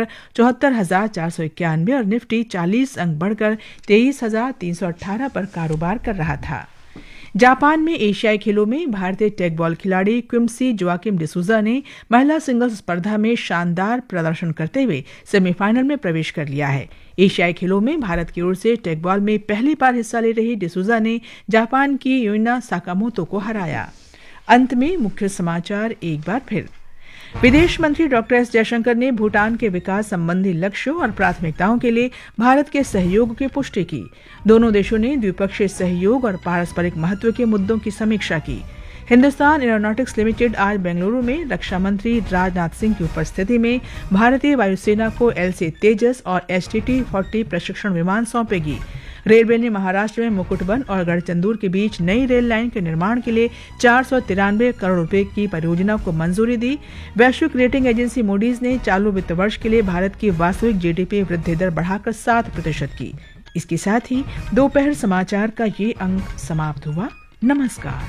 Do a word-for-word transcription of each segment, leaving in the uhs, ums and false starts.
बढ़कर चौहत्तर हजार चार सौ इक्यानवे और निफ्टी चालीस अंक बढ़कर तेईस हजार तीन सौ अठारह पर कारोबार कर रहा था। जापान में एशियाई खेलों में भारतीय टेक बॉल खिलाड़ी क्विम्सी जोआकिम डिसूजा ने महिला सिंगल्स स्पर्धा में शानदार प्रदर्शन करते हुए सेमीफाइनल में प्रवेश कर लिया है। एशियाई खेलों में भारत की ओर से टेक बॉल में पहली बार हिस्सा ले रही डिसूजा ने जापान की यूना साकामोतो को हराया। अंत में मुख्य समाचार एक बार फिर। विदेश मंत्री डॉक्टर एस जयशंकर ने भूटान के विकास संबंधी लक्ष्यों और प्राथमिकताओं के लिए भारत के सहयोग की पुष्टि की। दोनों देशों ने द्विपक्षीय सहयोग और पारस्परिक महत्व के मुद्दों की समीक्षा की। हिंदुस्तान एरोनॉटिक्स लिमिटेड आज बेंगलुरु में रक्षा मंत्री राजनाथ सिंह की उपस्थिति में भारतीय वायुसेना को एलसी तेजस और एच टी टी फोर्टी प्रशिक्षण विमान सौंपेगी। रेलवे ने महाराष्ट्र में मुकुटबन और गढ़चंदूर के बीच नई रेल लाइन के निर्माण के लिए चार सौ तिरानवे करोड़ रुपए की परियोजना को मंजूरी दी। वैश्विक रेटिंग एजेंसी मूडीज ने चालू वित्त वर्ष के लिए भारत की वास्तविक जीडीपी वृद्धि दर बढ़ाकर सात प्रतिशत की। इसके साथ ही दोपहर समाचार का ये अंक समाप्त हुआ। नमस्कार।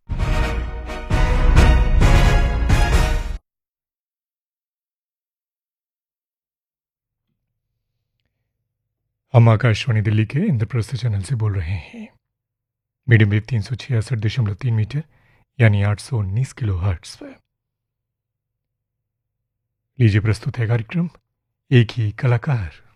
हम आकाशवाणी दिल्ली के इंद्रप्रस्थ चैनल से बोल रहे हैं। मीडियम वेव तीन सौ छियासठ दशमलव तीन मीटर यानी आठ सौ उन्नीस किलो हर्ट्ज पर। लीजिए प्रस्तुत है कार्यक्रम एक ही कलाकार।